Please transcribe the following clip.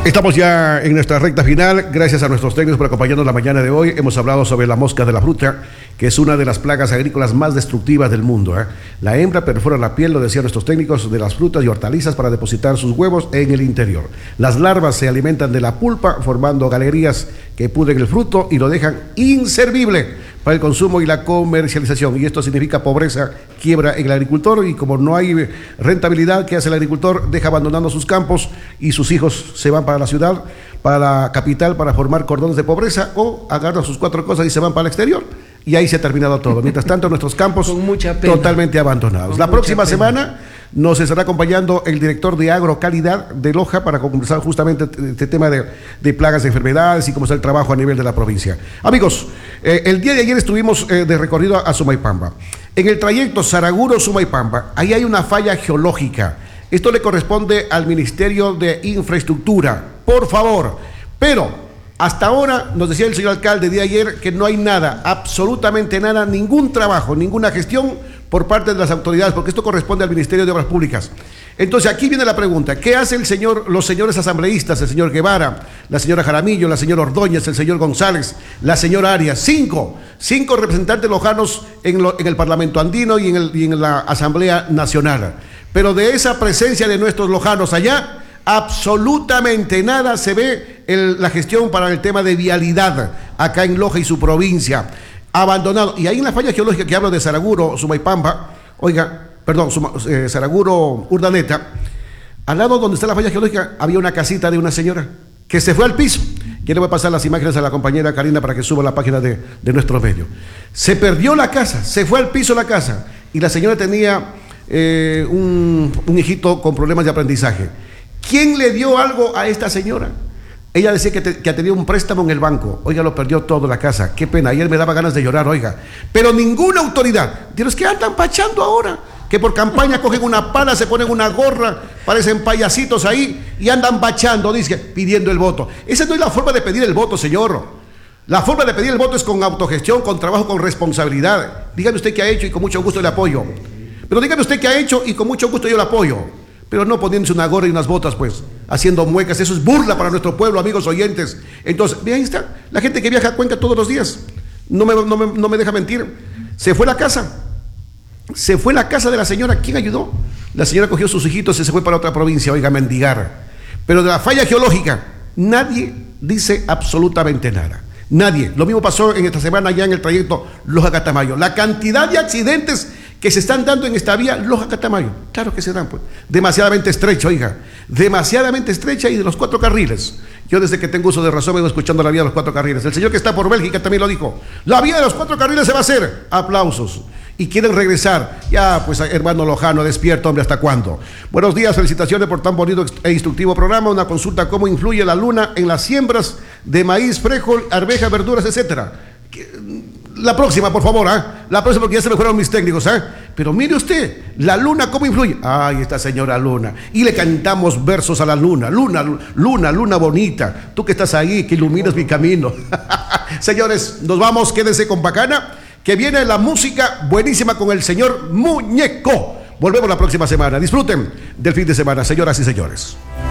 Estamos ya en nuestra recta final. Gracias a nuestros técnicos por acompañarnos la mañana de hoy. Hemos hablado sobre la mosca de la fruta, que es una de las plagas agrícolas más destructivas del mundo. La hembra perfora la piel, lo decían nuestros técnicos, de las frutas y hortalizas para depositar sus huevos en el interior. Las larvas se alimentan de la pulpa, formando galerías que pudren el fruto y lo dejan inservible para el consumo y la comercialización. Y esto significa pobreza, quiebra en el agricultor, y como no hay rentabilidad, ¿qué hace el agricultor? Deja abandonando sus campos y sus hijos se van para la ciudad, para la capital, para formar cordones de pobreza, o agarran sus cuatro cosas y se van para el exterior. Y ahí se ha terminado todo. Mientras tanto, nuestros campos totalmente abandonados. La próxima semana nos estará acompañando el director de Agrocalidad de Loja para conversar justamente este tema de plagas, de enfermedades y cómo está el trabajo a nivel de la provincia. Amigos, el día de ayer estuvimos de recorrido a Sumaypamba. En el trayecto Saraguro-Sumaypamba, ahí hay una falla geológica. Esto le corresponde al Ministerio de Infraestructura, por favor. Pero hasta ahora, nos decía el señor alcalde el día de ayer, que no hay nada, absolutamente nada, ningún trabajo, ninguna gestión por parte de las autoridades, porque esto corresponde al Ministerio de Obras Públicas. Entonces aquí viene la pregunta: ¿qué hace los señores asambleístas, el señor Guevara, la señora Jaramillo, la señora Ordóñez, el señor González, la señora Arias? Cinco representantes lojanos en el Parlamento Andino y en la Asamblea Nacional. Pero de esa presencia de nuestros lojanos allá, absolutamente nada se ve la gestión para el tema de vialidad acá en Loja y su provincia. Abandonado. Y ahí en la falla geológica que hablo de Saraguro, Sumaypamba, Saraguro, Urdaneta, al lado donde está la falla geológica había una casita de una señora que se fue al piso. Yo le voy a pasar las imágenes a la compañera Karina para que suba a la página de nuestro medio. Se perdió la casa, se fue al piso la casa, y la señora tenía un hijito con problemas de aprendizaje. ¿Quién le dio algo a esta señora? Ella decía que tenía un préstamo en el banco. Oiga, lo perdió todo la casa. Qué pena. Ayer me daba ganas de llorar, oiga. Pero ninguna autoridad. Dios, ¿qué andan pachando ahora? Que por campaña cogen una pala, se ponen una gorra, parecen payasitos ahí y andan bachando, dice, pidiendo el voto. Esa no es la forma de pedir el voto, señor. La forma de pedir el voto es con autogestión, con trabajo, con responsabilidad. Dígame usted qué ha hecho y con mucho gusto le apoyo. Pero dígame usted qué ha hecho y con mucho gusto yo le apoyo. Pero no poniéndose una gorra y unas botas, pues, haciendo muecas. Eso es burla para nuestro pueblo, amigos oyentes. Entonces, ahí está, la gente que viaja a Cuenca todos los días. No me deja mentir. Se fue la casa. Se fue la casa de la señora. ¿Quién ayudó? La señora cogió sus hijitos y se fue para otra provincia, oiga, a mendigar. Pero de la falla geológica, nadie dice absolutamente nada. Nadie. Lo mismo pasó en esta semana ya en el trayecto Loja-Catamayo. La cantidad de accidentes que se están dando en esta vía Loja-Catamayo, claro que se dan, pues, demasiadamente estrecha, oiga, demasiadamente estrecha, y de los 4 carriles. Yo desde que tengo uso de razón vengo escuchando la vía de los 4 carriles. El señor que está por Bélgica también lo dijo. La vía de los 4 carriles se va a hacer. Aplausos. Y quieren regresar. Ya, pues, hermano lojano, despierto, hombre, ¿hasta cuándo? Buenos días, felicitaciones por tan bonito e instructivo programa. Una consulta: ¿cómo influye la luna en las siembras de maíz, frijol, arveja, verduras, etcétera? La próxima, por favor, la próxima, porque ya se me fueron mis técnicos, Pero mire usted, la luna, ¿cómo influye? Ay, esta señora luna. Y le cantamos versos a la luna. Luna, luna, luna bonita. Tú que estás ahí, que iluminas mi camino. Señores, nos vamos, quédense con Bacana, que viene la música buenísima con el señor Muñeco. Volvemos la próxima semana. Disfruten del fin de semana, señoras y señores.